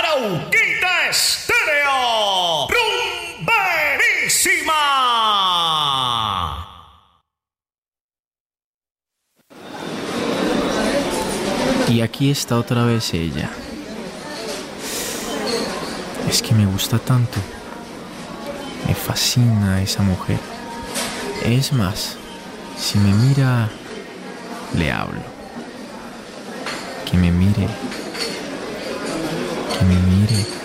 Arauquita Estéreo. ¡Rumberísima! Y aquí está otra vez ella. Es que me gusta tanto. Me fascina esa mujer. Es más, si me mira, le hablo. Que me mire. Que me mire.